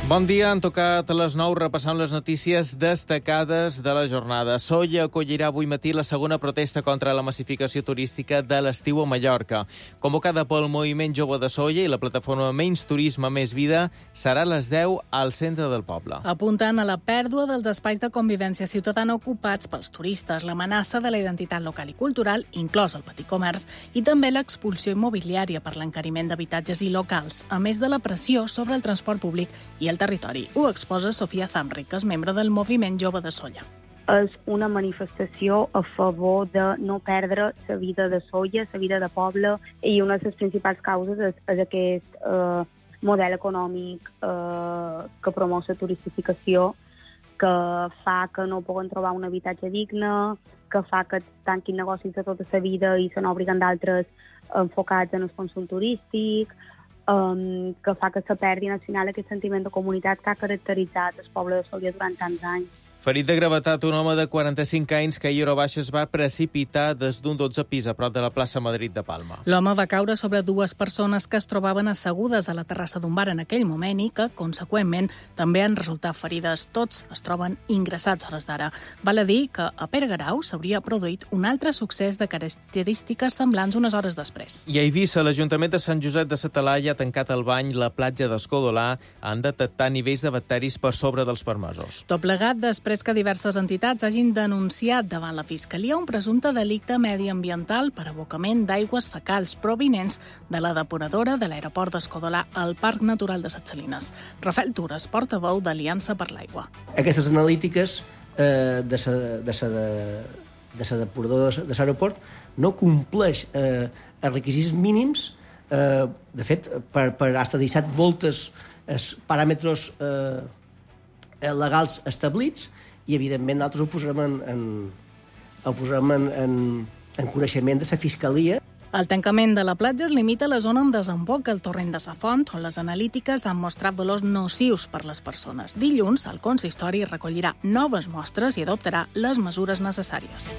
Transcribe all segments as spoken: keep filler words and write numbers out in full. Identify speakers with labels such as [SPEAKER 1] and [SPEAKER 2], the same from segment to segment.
[SPEAKER 1] Bon dia, han tocat a les nou repassant les notícies destacades de la jornada. Sóller acollirà avui matí la segona protesta contra la massificació turística de l'estiu a Mallorca. Convocada pel Moviment Jove de Sóller i la plataforma Menys Turisme, Més Vida, serà a les deu al centre del poble.
[SPEAKER 2] Apuntant a la pèrdua dels espais de convivència ciutadana ocupats pels turistes, l'amenaça de la identitat local i cultural, inclòs el petit comerç, i també l'expulsió immobiliària per l'encariment d'habitatges i locals, a més de la pressió sobre el transport públic i el territori. Ho exposa Sofia Zamric, que és membre del Moviment Jove de Sóller.
[SPEAKER 3] És una manifestació a favor de no perdre la vida de Sóller, la vida de poble, i una de les principals causes és, és aquest eh, model econòmic eh, que promou la turistificació, que fa que no puguen trobar un habitatge digne, que fa que tanquin negocis de tota la vida i se n'obriguen d'altres enfocats en el consum turístic, Um, que fa que se perdi al final aquest sentiment de comunitat que ha caracteritzat el poble de Sóller durant tants anys.
[SPEAKER 1] Ferit de gravetat, un home de quaranta-cinc anys que ahir a Baix es va precipitar des d'un dotze pis a prop de la plaça Madrid de Palma.
[SPEAKER 2] L'home va caure sobre dues persones que es trobaven assegudes a la terrassa d'un bar en aquell moment i que, conseqüentment, també han resultat ferides. Tots es troben ingressats a hores d'ara. Val a dir que a Pere Garau s'hauria produït un altre succés de característiques semblants unes hores després.
[SPEAKER 1] I a Eivissa, l'Ajuntament de Sant Josep de sa Talaia ha tancat el bany la platja d'Escodolà. Han detectat nivells de bacteris per sobre dels permesos.
[SPEAKER 2] Tot plegat després que diverses entitats hagin denunciat davant la Fiscalia un presumpte delicte mediambiental per abocament d'aigües fecals provinents de la depuradora de l'aeroport d'Escodolà al Parc Natural de Ses Salines. Rafael Tures, portaveu d'Aliança per l'Aigua.
[SPEAKER 4] Aquestes analítiques eh, de sa, de sa, de, de sa depuradora de l'aeroport no compleix eh, els requisits mínims. Eh, de fet, per, per fins a disset voltes els paràmetres eh, legals establits, i evidentment nosaltres ho posarem en, en, ho posarem en, en, en coneixement de la Fiscalia.
[SPEAKER 2] El tancament de la platja es limita a la zona on desemboca el torrent de sa Font, on les analítiques han mostrat valors nocius per les persones. Dilluns, el consistori recollirà noves mostres i adoptarà les mesures necessàries.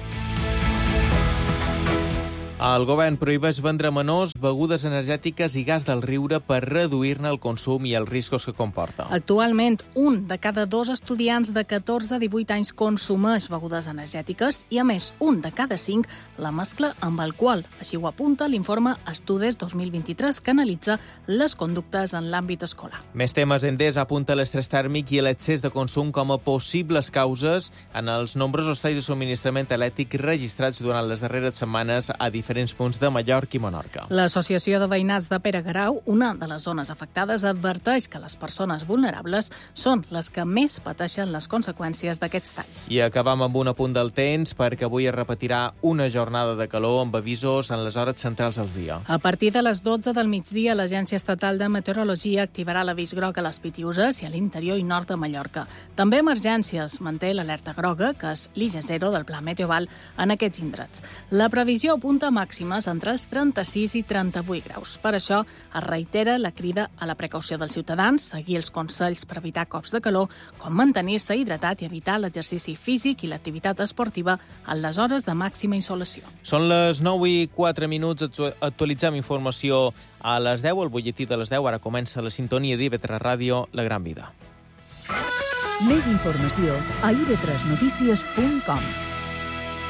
[SPEAKER 1] El govern prohibeix vendre a menors begudes energètiques i gas del riure per reduir-ne el consum i els riscos que comporta.
[SPEAKER 2] Actualment, un de cada dos estudiants de catorze a divuit anys consumeix begudes energètiques i, a més, un de cada cinc la mescla amb alcohol. Així ho apunta l'informe Estudes dos mil vint-i-tres, que analitza les conductes en l'àmbit escolar.
[SPEAKER 1] Més temes. Endesa apunta l'estrès tèrmic i l'excés de consum com a possibles causes en els nombrosos talls de subministrament elèctric registrats durant les darreres setmanes a diferents diferents punts de Mallorca i Menorca.
[SPEAKER 2] L'Associació de Veïnats de Pere Garau, una de les zones afectades, adverteix que les persones vulnerables són les que més pateixen les conseqüències d'aquests talls.
[SPEAKER 1] I acabam amb un apunt del temps, perquè avui es repetirà una jornada de calor amb avisos en les hores centrals del dia.
[SPEAKER 2] A partir de les dotze del migdia, l'Agència Estatal de Meteorologia activarà l'avís groc a les Pitiüses i a l'interior i nord de Mallorca. També Emergències manté l'alerta groga, que és l'I G zero del Pla Meteoval, en aquests indrets. La previsió apunta màximes entre els trenta-sis i trenta-vuit graus. Per això es reitera la crida a la precaució dels ciutadans, seguir els consells per evitar cops de calor, com mantenir-se hidratat i evitar l'exercici físic i l'activitat esportiva en les hores de màxima insolació.
[SPEAKER 1] Són les nou i quatre minuts, actualitzem informació a les deu, el butlletí de les deu. Ara comença la sintonia d'I V tres Ràdio, La Gran Vida.
[SPEAKER 5] Més informació a i ve tres notícies punt com.